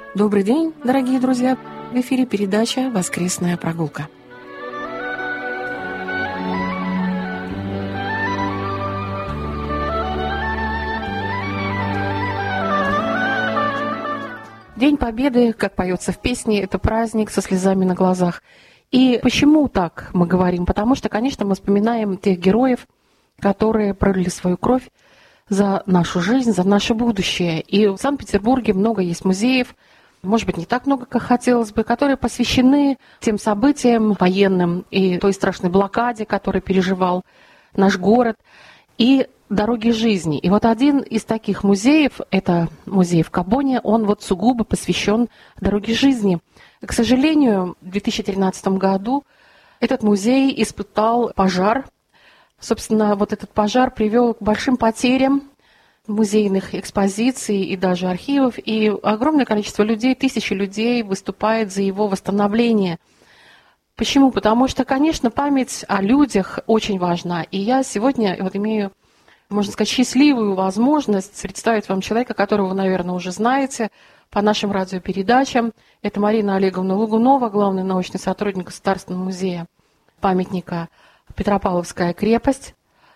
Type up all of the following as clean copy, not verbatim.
Добрый день, дорогие друзья! В эфире передача «Воскресная прогулка». День Победы, как поется в песне, это праздник со слезами на глазах. И почему так мы говорим? Потому что, конечно, мы вспоминаем тех героев, которые пролили свою кровь за нашу жизнь, за наше будущее. И в Санкт-Петербурге много есть музеев, может быть, не так много, как хотелось бы, которые посвящены тем событиям военным и той страшной блокаде, которую переживал наш город, и дороге жизни. И вот один из таких музеев, это музей в Кабоне, он вот сугубо посвящен дороге жизни. К сожалению, в 2013 году этот музей испытал пожар. Собственно, вот этот пожар привел к большим потерям музейных экспозиций и даже архивов, и огромное количество людей, тысячи людей выступает за его восстановление. Почему? Потому что, конечно, память о людях очень важна. И я сегодня вот имею, можно сказать, счастливую возможность представить вам человека, которого вы, наверное, уже знаете по нашим радиопередачам. Это Марина Олеговна Логунова, главный научный сотрудник Государственного музея памятника Петропавловская крепость.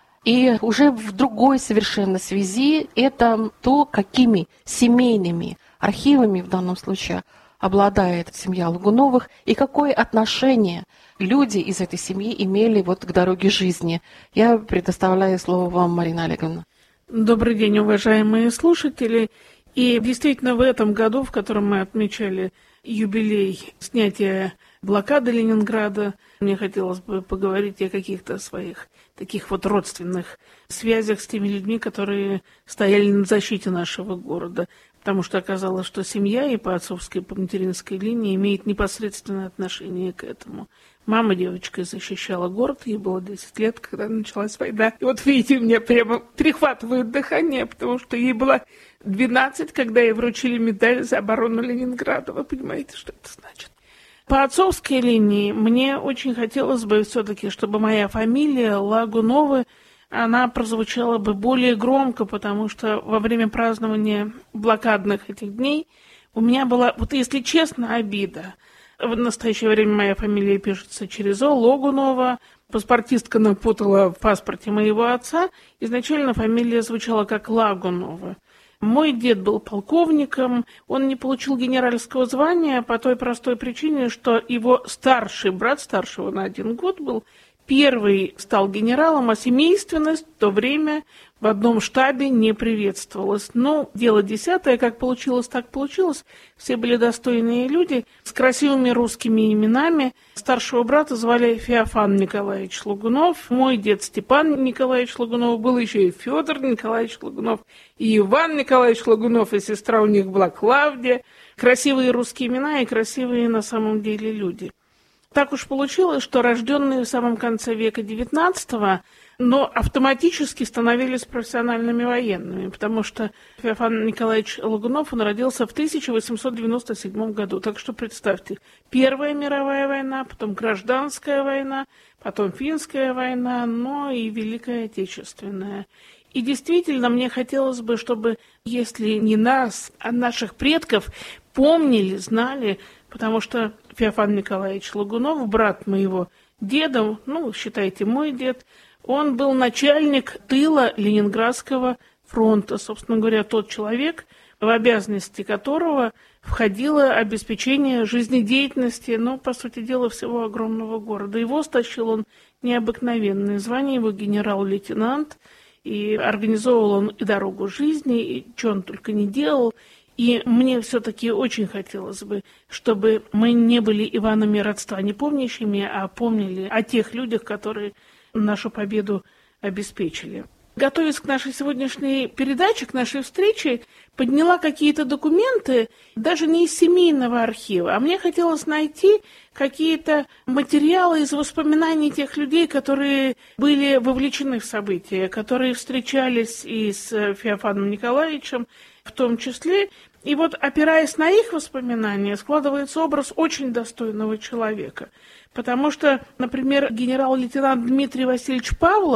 И уже в другой совершенно связи это то, какими семейными архивами в данном случае обладает семья Логуновых и какое отношение люди из этой семьи имели вот к дороге жизни. Я предоставляю слово вам, Марина Олеговна. Добрый день, уважаемые слушатели. И действительно в этом году, в котором мы отмечали юбилей снятия блокады Ленинграда, мне хотелось бы поговорить о каких-то своих таких вот родственных связях с теми людьми, которые стояли на защите нашего города. Потому что оказалось, что семья и по отцовской, и по материнской линии имеет непосредственное отношение к этому. Мама девочкой защищала город, ей было 10 лет, когда началась война. И вот видите, меня прямо перехватывает дыхание, потому что ей было 12, когда ей вручили медаль за оборону Ленинграда. Вы понимаете, что это значит? По отцовской линии мне очень хотелось бы все-таки, чтобы моя фамилия Лагуновы, она прозвучала бы более громко, потому что во время празднования блокадных этих дней у меня была, вот если честно, обида. В настоящее время моя фамилия пишется через О, Логунова. Паспортистка напутала в паспорте моего отца. Изначально фамилия звучала как Лагунова. Мой дед был полковником, он не получил генеральского звания по той простой причине, что его старший брат, старшего на 1 год был, первый стал генералом, а семейственность в то время в одном штабе не приветствовалась. Но дело 10-е, как получилось, так получилось. Все были достойные люди с красивыми русскими именами. Старшего брата звали Феофан Николаевич Логунов. Мой дед Степан Николаевич Логунов. Был еще и Федор Николаевич Логунов, и Иван Николаевич Логунов, и сестра у них была Клавдия. Красивые русские имена и красивые на самом деле люди. Так уж получилось, что рожденные в самом конце века XIX, но автоматически становились профессиональными военными, потому что Феофан Николаевич Логунов, он родился в 1897 году. Так что представьте, Первая мировая война, потом Гражданская война, потом Финская война, но и Великая Отечественная. И действительно, мне хотелось бы, чтобы, если не нас, а наших предков, помнили, знали, потому что Феофан Николаевич Логунов, брат моего деда, ну, считайте, мой дед, он был начальник тыла Ленинградского фронта, собственно говоря, тот человек, в обязанности которого входило обеспечение жизнедеятельности, ну, по сути дела, всего огромного города. Его стащил он необыкновенное звание, его генерал-лейтенант, и организовывал он и дорогу жизни, и что он только не делал. И мне все-таки очень хотелось бы, чтобы мы не были Иванами родства не помнящими, а помнили о тех людях, которые нашу победу обеспечили. Готовясь к нашей сегодняшней передаче, к нашей встрече, подняла какие-то документы, даже не из семейного архива, а мне хотелось найти какие-то материалы из воспоминаний тех людей, которые были вовлечены в события, которые встречались и с Феофаном Николаевичем в том числе. И вот, опираясь на их воспоминания, складывается образ очень достойного человека. Потому что, например, генерал-лейтенант Дмитрий Васильевич Павлов,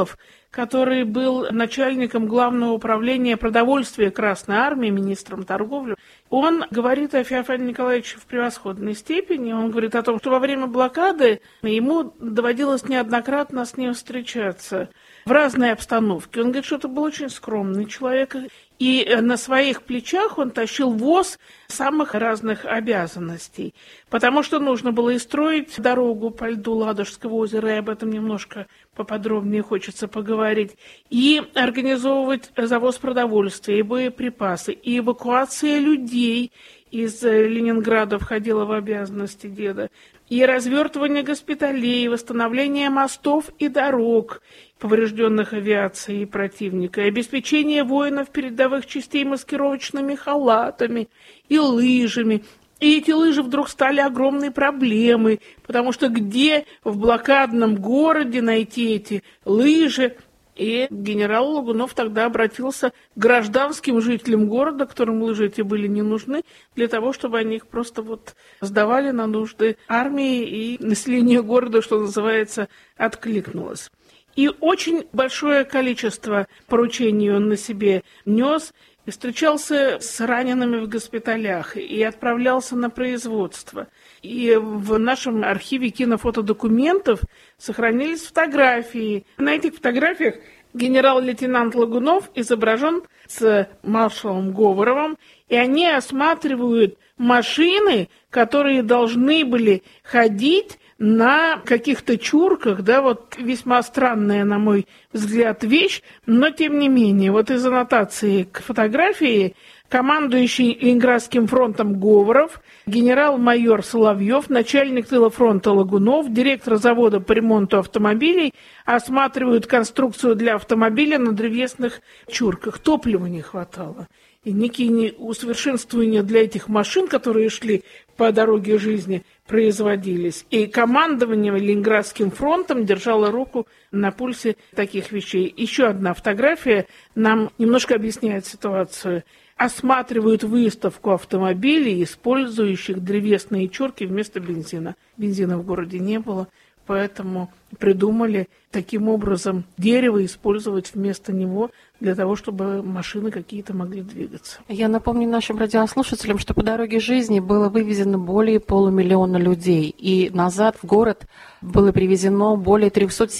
который был начальником Главного управления продовольствия Красной Армии, министром торговли, он говорит о Феофане Николаевиче в превосходной степени. Он говорит о том, что во время блокады ему доводилось неоднократно с ним встречаться в разной обстановке. Он говорит, что это был очень скромный человек, и на своих плечах он тащил воз самых разных обязанностей, потому что нужно было и строить дорогу по льду Ладожского озера, и об этом немножко поподробнее хочется поговорить, и организовывать завоз продовольствия, и боеприпасы, и эвакуация людей из Ленинграда входила в обязанности деда, и развертывание госпиталей, и восстановление мостов и дорог, поврежденных авиацией противника, и обеспечение воинов передовых частей маскировочными халатами и лыжами. И эти лыжи вдруг стали огромной проблемой, потому что где в блокадном городе найти эти лыжи? И генерал Лагунов тогда обратился к гражданским жителям города, которым лыжи эти были не нужны, для того, чтобы они их просто сдавали на нужды армии, и население города, что называется, откликнулось. И очень большое количество поручений он на себе нес, и встречался с ранеными в госпиталях, и отправлялся на производство. И в нашем архиве кинофотодокументов сохранились фотографии. На этих фотографиях генерал-лейтенант Лагунов изображен с маршалом Говоровым, и они осматривают машины, которые должны были ходить на каких-то чурках, весьма странная, на мой взгляд, вещь, но тем не менее, из аннотации к фотографии командующий Ленинградским фронтом Говоров, генерал-майор Соловьев, начальник тыла фронта Лагунов, директор завода по ремонту автомобилей осматривают конструкцию для автомобиля на древесных чурках. Топлива не хватало. И некие усовершенствования для этих машин, которые шли по дороге жизни, производились. И командование Ленинградским фронтом держало руку на пульсе таких вещей. Еще одна фотография нам немножко объясняет ситуацию. Осматривают выставку автомобилей, использующих древесные чурки вместо бензина. Бензина в городе не было, поэтому придумали таким образом дерево использовать вместо него для того, чтобы машины какие-то могли двигаться. Я напомню нашим радиослушателям, что по дороге жизни было вывезено более 500 000 людей, и назад в город было привезено более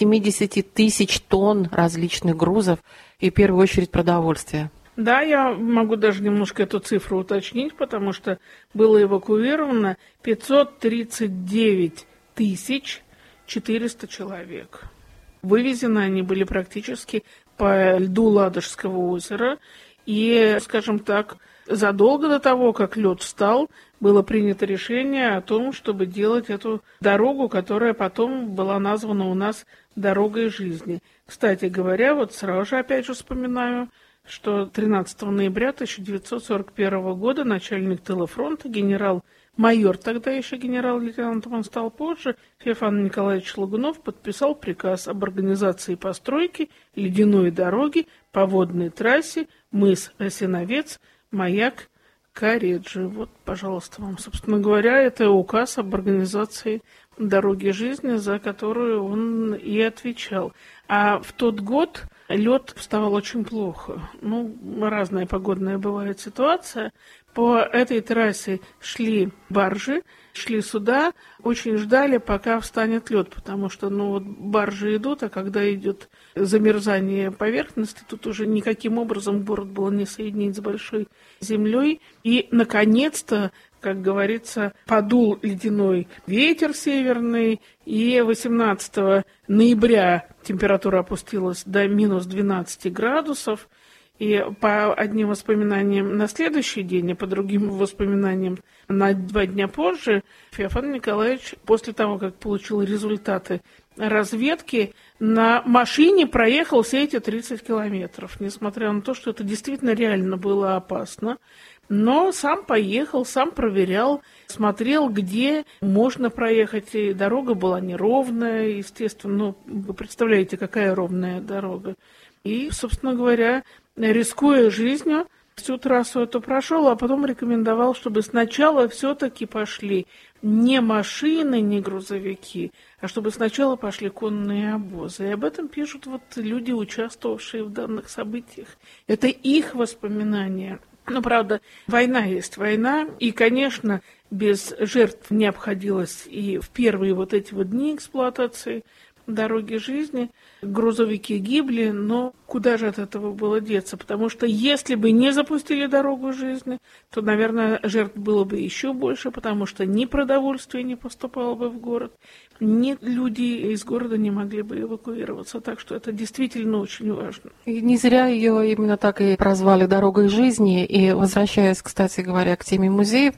370 тысяч тонн различных грузов, и в первую очередь продовольствия. Да, я могу даже немножко эту цифру уточнить, потому что было эвакуировано 539 400 человек. Вывезены они были практически по льду Ладожского озера. И, скажем так, задолго до того, как лед встал, было принято решение о том, чтобы делать эту дорогу, которая потом была названа у нас «Дорогой жизни». Кстати говоря, сразу же опять же вспоминаю, что 13 ноября 1941 года начальник тыла фронта, генерал-майор, тогда еще генерал-лейтенантом он стал позже, Феофан Николаевич Лагунов подписал приказ об организации постройки ледяной дороги по водной трассе мыс Осиновец, маяк Кареджи. Пожалуйста, вам, собственно говоря, это указ об организации дороги жизни, за которую он и отвечал. А в тот год лед вставал очень плохо. Разная погодная бывает ситуация. По этой трассе шли баржи, шли суда, очень ждали, пока встанет лед, потому что баржи идут, а когда идет замерзание поверхности, тут уже никаким образом город было не соединить с большой землей. И, наконец-то, как говорится, подул ледяной ветер северный, и 18 ноября температура опустилась до минус 12 градусов. И по одним воспоминаниям на следующий день, и по другим воспоминаниям на 2 дня позже, Феофан Николаевич, после того, как получил результаты разведки, на машине проехал все эти 30 километров, несмотря на то, что это действительно реально было опасно. Но сам поехал, сам проверял, смотрел, где можно проехать. И дорога была неровная, естественно. Вы представляете, какая ровная дорога. И, собственно говоря, рискуя жизнью, всю трассу эту прошел, а потом рекомендовал, чтобы сначала все-таки пошли не машины, не грузовики, а чтобы сначала пошли конные обозы. И об этом пишут вот люди, участвовавшие в данных событиях. Это их воспоминания. Но, правда, война есть война, и, конечно, без жертв не обходилось и в первые вот эти вот дни эксплуатации дороги жизни. Грузовики гибли, но куда же от этого было деться? Потому что если бы не запустили дорогу жизни, то, наверное, жертв было бы еще больше, потому что ни продовольствие не поступало бы в город, ни люди из города не могли бы эвакуироваться. Так что это действительно очень важно. И не зря ее именно так и прозвали «Дорогой жизни». И возвращаясь, кстати говоря, к теме музеев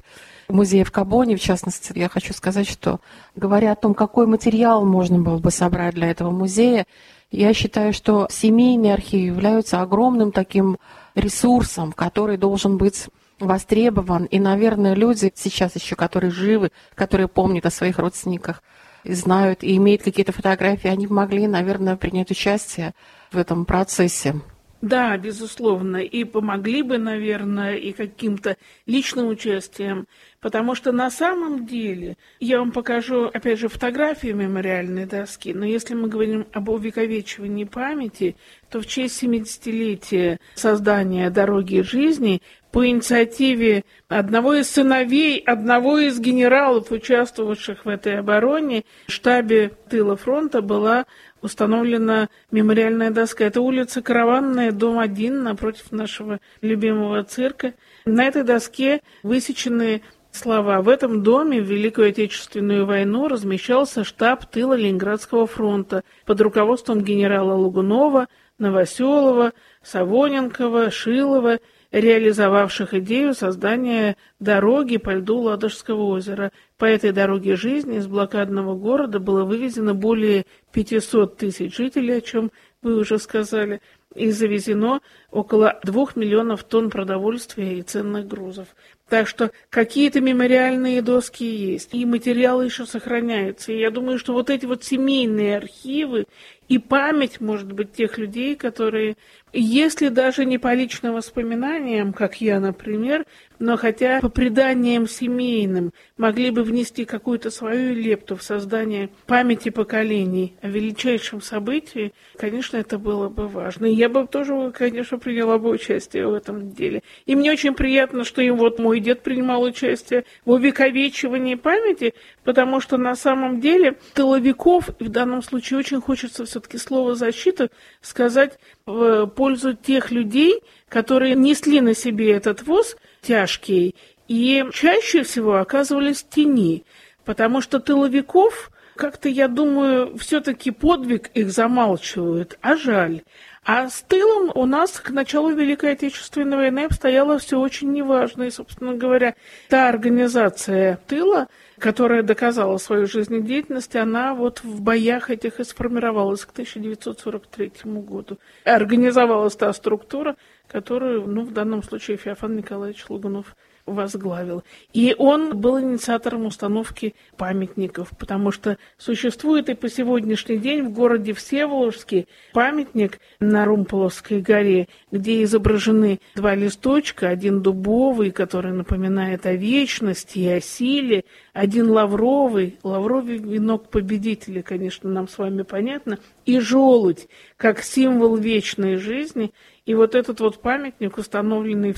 в Кабоне, в частности, я хочу сказать, что, говоря о том, какой материал можно было бы собрать для этого музея, я считаю, что семейные архивы являются огромным таким ресурсом, который должен быть востребован. И, наверное, люди сейчас еще, которые живы, которые помнят о своих родственниках, и знают, и имеют какие-то фотографии, они могли, наверное, принять участие в этом процессе. Да, безусловно, и помогли бы, наверное, и каким-то личным участием, потому что на самом деле, я вам покажу, опять же, фотографии мемориальной доски, но если мы говорим об увековечивании памяти, то в честь 70-летия создания «Дороги жизни» по инициативе одного из сыновей, одного из генералов, участвовавших в этой обороне, в штабе тыла фронта была установлена мемориальная доска. Это улица Караванная, дом 1, напротив нашего любимого цирка. На этой доске высечены слова: «В этом доме в Великую Отечественную войну размещался штаб тыла Ленинградского фронта под руководством генерала Лугунова, Новоселова, Савоненкова, Шилова, реализовавших идею создания дороги по льду Ладожского озера. По этой дороге жизни из блокадного города было вывезено более 500 тысяч жителей, о чем вы уже сказали, и завезено около 2 миллионов тонн продовольствия и ценных грузов». Так что какие-то мемориальные доски есть, и материалы еще сохраняются. И я думаю, что вот эти вот семейные архивы и память, может быть, тех людей, которые, если даже не по личным воспоминаниям, как я, например, но хотя по преданиям семейным, могли бы внести какую-то свою лепту в создание памяти поколений о величайшем событии, конечно, это было бы важно. И я бы тоже, конечно, приняла бы участие в этом деле. И мне очень приятно, что и вот мой дед принимал участие в увековечивании памяти, потому что на самом деле тыловиков, и в данном случае очень хочется все-таки слово «защита» сказать в пользу тех людей, которые несли на себе этот воз тяжкий и чаще всего оказывались в тени, потому что тыловиков, как-то, я думаю, все-таки подвиг их замалчивают, а жаль. А с тылом у нас к началу Великой Отечественной войны обстояло все очень неважно. И, собственно говоря, та организация тыла, которая доказала свою жизнедеятельность, она вот в боях этих и сформировалась к 1943 году. Организовалась та структура, которую, в данном случае, Феофан Николаевич Лугунов возглавил. И он был инициатором установки памятников, потому что существует и по сегодняшний день в городе Всеволожске памятник на Румполовской горе, где изображены 2 листочка, один дубовый, который напоминает о вечности и о силе, один лавровый венок победителя, конечно, нам с вами понятно, и желудь, как символ вечной жизни. И вот этот вот памятник, установленный в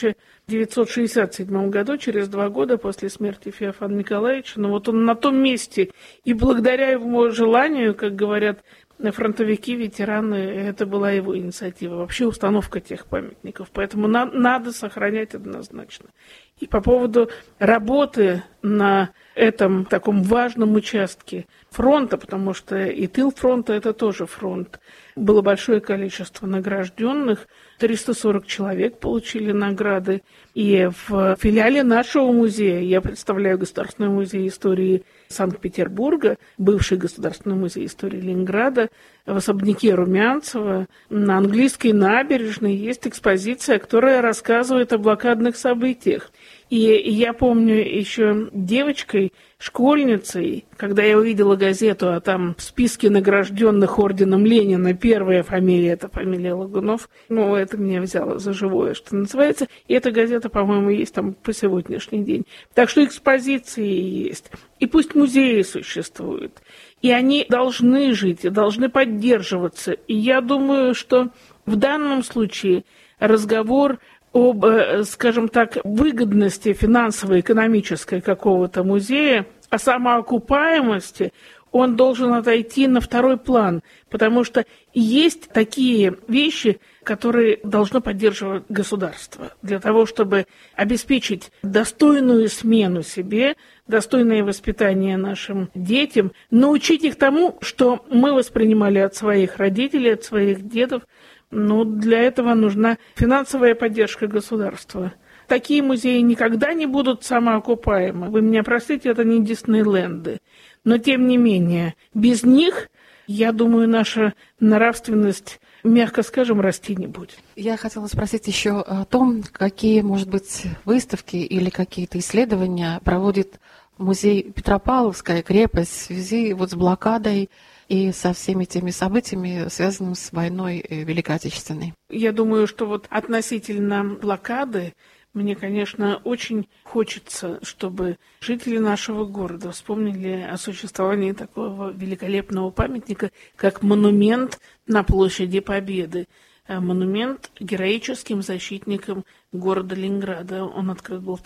1967 году, через 2 года после смерти Феофана Николаевича, но вот он на том месте, и благодаря его желанию, как говорят фронтовики, ветераны, это была его инициатива, вообще установка тех памятников, поэтому надо сохранять однозначно. И по поводу работы на этом таком важном участке фронта, потому что и тыл фронта – это тоже фронт, было большое количество награжденных, 340 человек получили награды. И в филиале нашего музея, я представляю Государственный музей истории Санкт-Петербурга, бывший Государственный музей истории Ленинграда, в особняке Румянцева на английской набережной есть экспозиция, которая рассказывает о блокадных событиях. И я помню еще девочкой, школьницей, Когда я увидела газету, а там в списке награжденных орденом Ленина первая фамилия, это фамилия Лагунов, это меня взяло за живое, что называется. И эта газета, по-моему, есть там по сегодняшний день. Так что экспозиции есть. И пусть музеи существуют. И они должны жить, и должны поддерживаться. И я думаю, что в данном случае разговор об, скажем так, выгодности финансово-экономической какого-то музея, о самоокупаемости, он должен отойти на второй план, потому что есть такие вещи, которые должно поддерживать государство для того, чтобы обеспечить достойную смену себе, достойное воспитание нашим детям, научить их тому, что мы воспринимали от своих родителей, от своих дедов. Для этого нужна финансовая поддержка государства. Такие музеи никогда не будут самоокупаемы. Вы меня простите, это не Диснейленды. Но, тем не менее, без них, я думаю, наша нравственность, мягко скажем, расти не будет. Я хотела спросить еще о том, какие, может быть, выставки или какие-то исследования проводит музей Петропавловская крепость в связи с блокадой и со всеми теми событиями, связанными с войной Великой Отечественной. Я думаю, что относительно блокады, мне, конечно, очень хочется, чтобы жители нашего города вспомнили о существовании такого великолепного памятника, как монумент на площади Победы. Монумент героическим защитникам города Ленинграда. Он открыт был в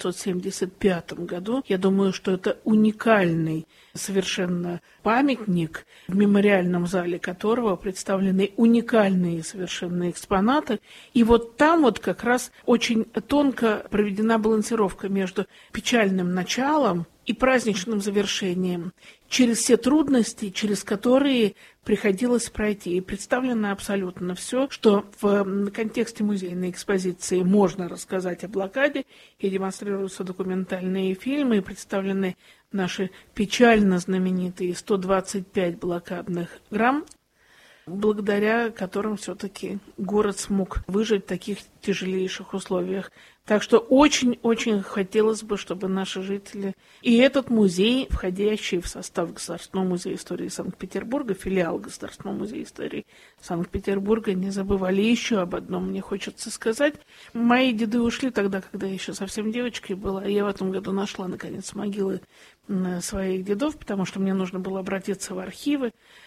1975 году. Я думаю, что это уникальный совершенно памятник, в мемориальном зале которого представлены уникальные совершенно экспонаты. И там как раз очень тонко проведена балансировка между печальным началом и праздничным завершением, через все трудности, через которые приходилось пройти. И представлено абсолютно все, что в контексте музейной экспозиции можно рассказать о блокаде, и демонстрируются документальные фильмы, и представлены наши печально знаменитые 125 блокадных грамм, благодаря которым все-таки город смог выжить в таких тяжелейших условиях. Так что очень-очень хотелось бы, чтобы наши жители и этот музей, входящий в состав Государственного музея истории Санкт-Петербурга, филиал Государственного музея истории Санкт-Петербурга, не забывали еще об одном, мне хочется сказать. Мои деды ушли тогда, когда я еще совсем девочкой была, и я в этом году нашла, наконец, могилы своих дедов, потому что мне нужно было обратиться в архивы.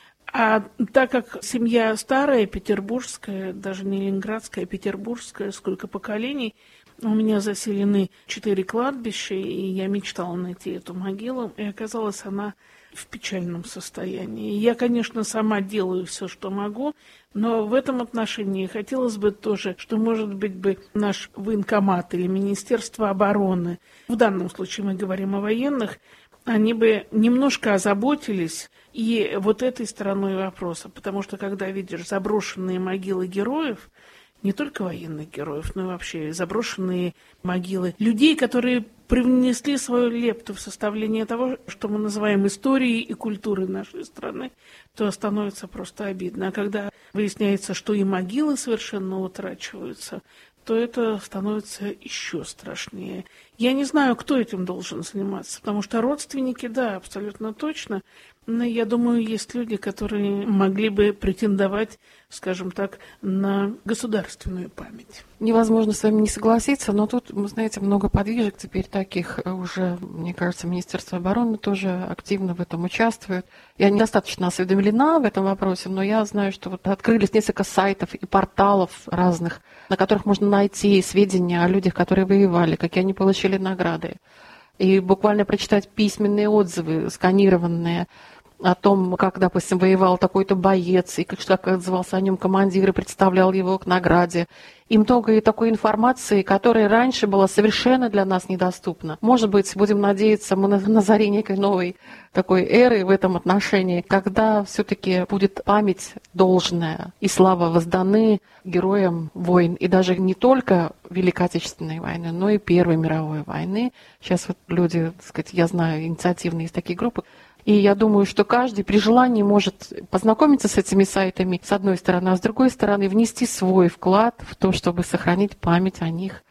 А так как семья старая, петербургская, даже не ленинградская, петербургская, сколько поколений, у меня заселены 4 кладбища, и я мечтала найти эту могилу, и оказалась она в печальном состоянии. Я, конечно, сама делаю все, что могу, но в этом отношении хотелось бы тоже, что, может быть, наш военкомат или Министерство обороны, в данном случае мы говорим о военных, они бы немножко озаботились и этой стороной вопроса, потому что, когда видишь заброшенные могилы героев, не только военных героев, но и вообще заброшенные могилы людей, которые привнесли свою лепту в составление того, что мы называем историей и культурой нашей страны, то становится просто обидно. А когда выясняется, что и могилы совершенно утрачиваются, то это становится еще страшнее. Я не знаю, кто этим должен заниматься, потому что родственники, да, абсолютно точно, но я думаю, есть люди, которые могли бы претендовать, скажем так, на государственную память. Невозможно с вами не согласиться, но тут, вы знаете, много подвижек теперь таких уже, мне кажется, Министерство обороны тоже активно в этом участвует. Я недостаточно осведомлена в этом вопросе, но я знаю, что открылись несколько сайтов и порталов разных, на которых можно найти сведения о людях, которые воевали, какие они получили награды. И буквально прочитать письменные отзывы, сканированные, о том, как, допустим, воевал такой-то боец, и как отзывался о нем командир и представлял его к награде. И много такой информации, которая раньше была совершенно для нас недоступна. Может быть, будем надеяться, мы на заре некой новой такой эры в этом отношении, когда все-таки будет память должная и слава возданы героям войн. И даже не только Великой Отечественной войны, но и Первой мировой войны. Сейчас люди, так сказать, я знаю, инициативные есть такие группы. И я думаю, что каждый при желании может познакомиться с этими сайтами, с одной стороны, а с другой стороны внести свой вклад в то, чтобы сохранить память о них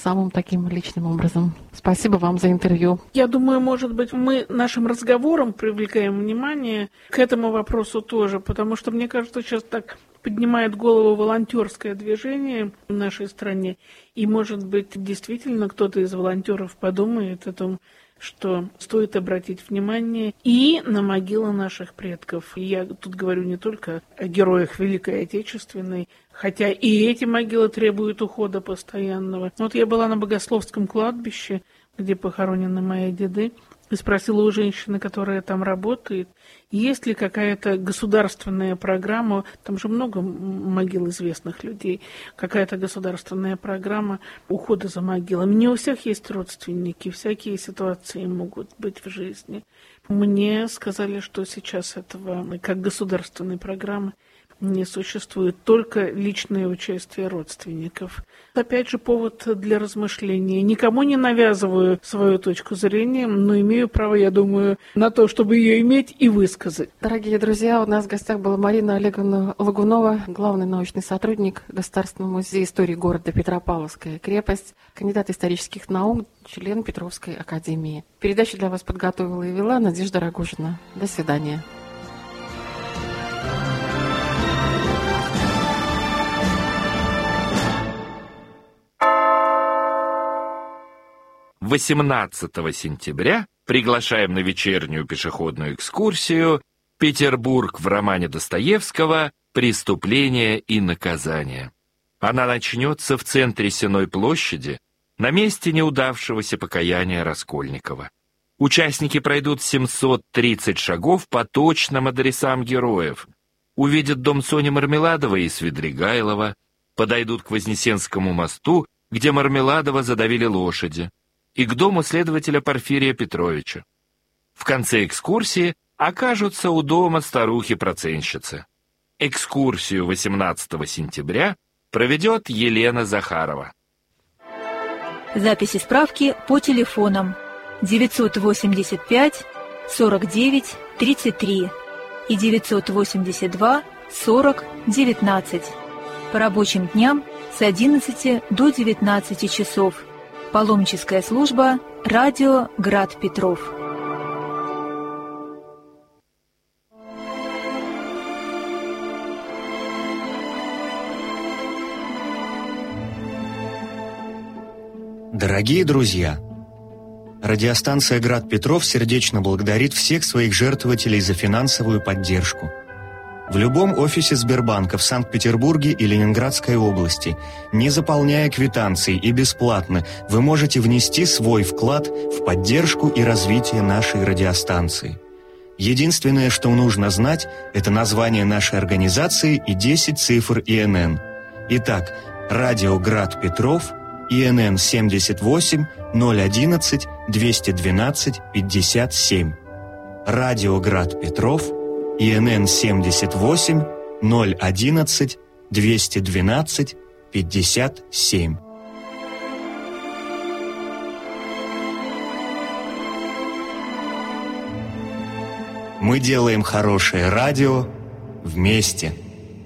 самым таким личным образом. Спасибо вам за интервью. Я думаю, может быть, мы нашим разговором привлекаем внимание к этому вопросу тоже, потому что, мне кажется, сейчас так поднимает голову волонтерское движение в нашей стране, и, может быть, действительно кто-то из волонтеров подумает о том, что стоит обратить внимание и на могилы наших предков. И я тут говорю не только о героях Великой Отечественной, хотя и эти могилы требуют ухода постоянного. Вот я была на Богословском кладбище, где похоронены мои деды, и спросила у женщины, которая там работает, есть ли какая-то государственная программа, там же много могил известных людей, какая-то государственная программа ухода за могилами. Не у всех есть родственники, всякие ситуации могут быть в жизни. Мне сказали, что сейчас этого как государственной программы не существует, только личное участие родственников. Опять же, повод для размышления. Никому не навязываю свою точку зрения, но имею право, я думаю, на то, чтобы ее иметь и высказать. Дорогие друзья, у нас в гостях была Марина Олеговна Лагунова, главный научный сотрудник Государственного музея истории города Петропавловская крепость, кандидат исторических наук, член Петровской академии. Передачу для вас подготовила и вела Надежда Рогожина. До свидания. — 18 сентября приглашаем на вечернюю пешеходную экскурсию «Петербург в романе Достоевского. Преступление и наказание». Она начнется в центре Сенной площади, на месте неудавшегося покаяния Раскольникова. Участники пройдут 730 шагов по точным адресам героев, увидят дом Сони Мармеладовой и Свидригайлова, подойдут к Вознесенскому мосту, где Мармеладова задавили лошади, и к дому следователя Порфирия Петровича. В конце экскурсии окажутся у дома старухи-проценщицы. Экскурсию 18 сентября проведет Елена Захарова. Записи справки по телефонам 985 49 33 и 982 40 19. По рабочим дням с 11 до 19 часов. Паломническая служба «Радио Град Петров». Дорогие друзья, радиостанция «Град Петров» сердечно благодарит всех своих жертвователей за финансовую поддержку. В любом офисе Сбербанка в Санкт-Петербурге и Ленинградской области, не заполняя квитанции и бесплатно, вы можете внести свой вклад в поддержку и развитие нашей радиостанции. Единственное, что нужно знать, это название нашей организации и 10 цифр ИНН. Итак, радио «Град Петров», ИНН 78 011 212 57. Радио «Град Петров», ИНН 78 011 212 57. Мы делаем хорошее радио вместе.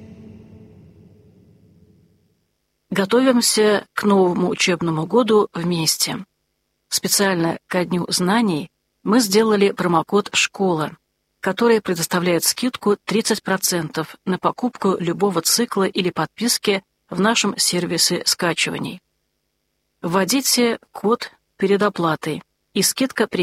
Готовимся к новому учебному году вместе. Специально ко Дню знаний мы сделали промокод «Школа», который предоставляет скидку 30% на покупку любого цикла или подписки в нашем сервисе скачиваний. Вводите код перед оплатой, и скидка